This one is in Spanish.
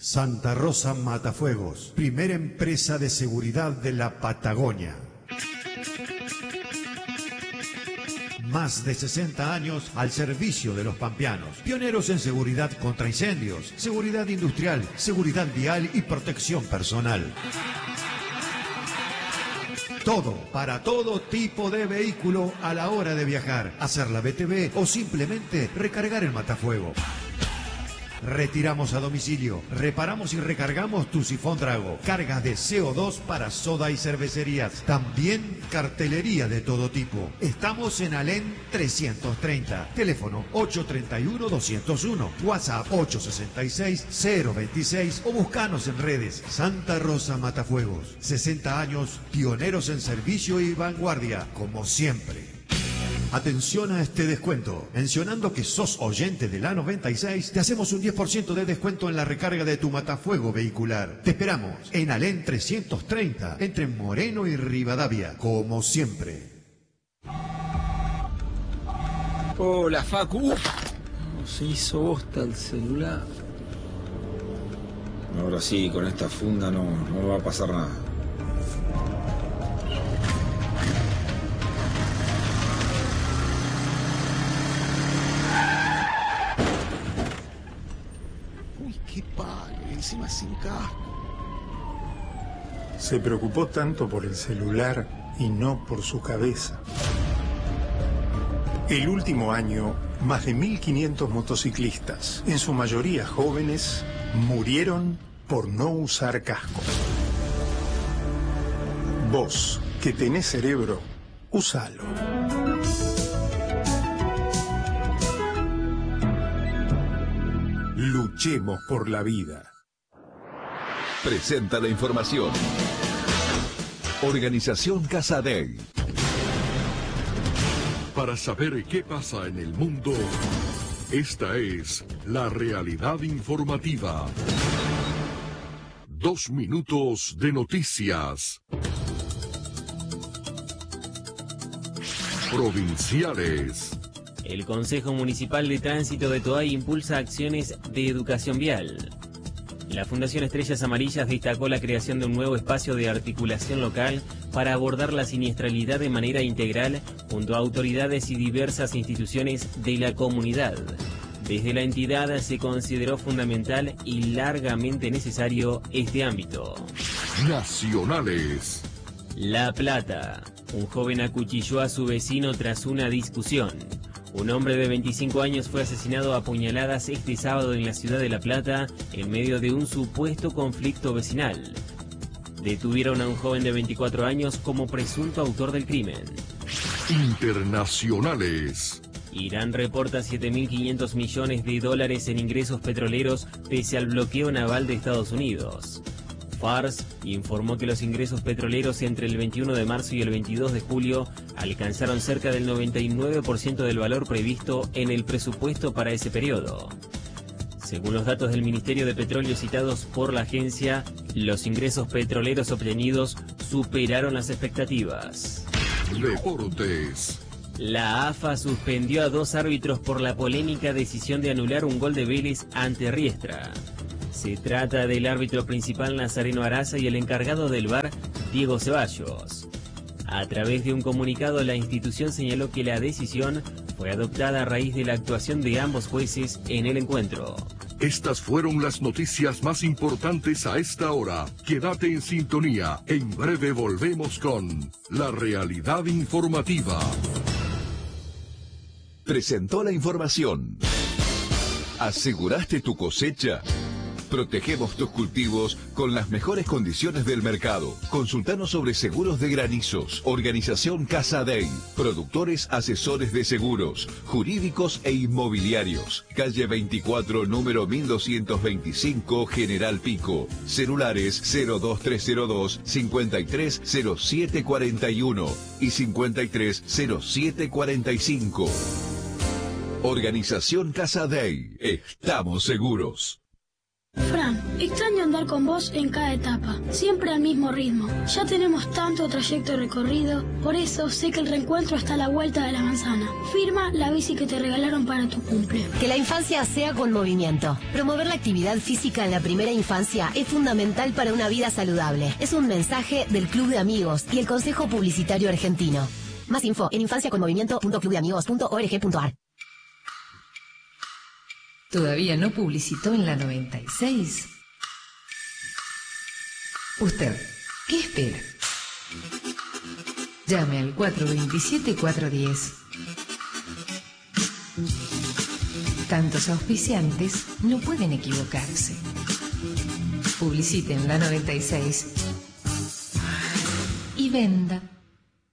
Santa Rosa Matafuegos, primera empresa de seguridad de la Patagonia. Más de 60 años al servicio de los pampeanos. Pioneros en seguridad contra incendios, seguridad industrial, seguridad vial y protección personal. Todo, para todo tipo de vehículo a la hora de viajar, hacer la BTV o simplemente recargar el matafuego. Retiramos a domicilio, reparamos y recargamos tu sifón Drago, cargas de CO2 para soda y cervecerías, también cartelería de todo tipo. Estamos en Alén 330, teléfono 831-201, WhatsApp 866-026 o buscanos en redes. Santa Rosa Matafuegos, 60 años, pioneros en servicio y vanguardia, como siempre. Atención a este descuento. Mencionando que sos oyente de la 96, te hacemos un 10% de descuento en la recarga de tu matafuego vehicular. Te esperamos en Alén 330, entre Moreno y Rivadavia, como siempre. Hola, Facu. No se hizo bosta el celular. Ahora sí, con esta funda no va a pasar nada. Qué palo, encima sin casco. Se preocupó tanto por el celular y no por su cabeza. El último año, más de 1.500 motociclistas, en su mayoría jóvenes, murieron por no usar casco. Vos, que tenés cerebro, úsalo. Luchemos por la vida. Presenta la información. Organización Casa Dei. Para saber qué pasa en el mundo, esta es la realidad informativa. 2 minutos de noticias. Provinciales. El Consejo Municipal de Tránsito de Toay impulsa acciones de educación vial. La Fundación Estrellas Amarillas destacó la creación de un nuevo espacio de articulación local para abordar la siniestralidad de manera integral junto a autoridades y diversas instituciones de la comunidad. Desde la entidad se consideró fundamental y largamente necesario este ámbito. Nacionales. La Plata. Un joven acuchilló a su vecino tras una discusión. Un hombre de 25 años fue asesinado a puñaladas este sábado en la ciudad de La Plata en medio de un supuesto conflicto vecinal. Detuvieron a un joven de 24 años como presunto autor del crimen. Internacionales. Irán reporta 7.500 millones de dólares en ingresos petroleros pese al bloqueo naval de Estados Unidos. Fars informó que los ingresos petroleros entre el 21 de marzo y el 22 de julio alcanzaron cerca del 99% del valor previsto en el presupuesto para ese periodo. Según los datos del Ministerio de Petróleo citados por la agencia, los ingresos petroleros obtenidos superaron las expectativas. Deportes. La AFA suspendió a 2 árbitros por la polémica decisión de anular un gol de Vélez ante Riestra. Se trata del árbitro principal Nazareno Araza y el encargado del VAR, Diego Ceballos. A través de un comunicado, la institución señaló que la decisión fue adoptada a raíz de la actuación de ambos jueces en el encuentro. Estas fueron las noticias más importantes a esta hora. Quédate en sintonía. En breve volvemos con la realidad informativa. Presentó la información. ¿Aseguraste tu cosecha? Protegemos tus cultivos con las mejores condiciones del mercado. Consultanos sobre seguros de granizos. Organización Casa Dei. Productores asesores de seguros, jurídicos e inmobiliarios. Calle 24, número 1225, General Pico. Celulares 02302 530741 y 530745. Organización Casa Dei. Estamos seguros. Fran, extraño andar con vos en cada etapa, siempre al mismo ritmo. Ya tenemos tanto trayecto recorrido, por eso sé que el reencuentro está a la vuelta de la manzana. Firma la bici que te regalaron para tu cumple. Que la infancia sea con movimiento. Promover la actividad física en la primera infancia es fundamental para una vida saludable. Es un mensaje del Club de Amigos y el Consejo Publicitario Argentino. Más info en infanciaconmovimiento.clubdeamigos.org.ar. ¿Todavía no publicitó en la 96? Usted, ¿qué espera? Llame al 427-410. Tantos auspiciantes no pueden equivocarse. Publicite en la 96 y venda.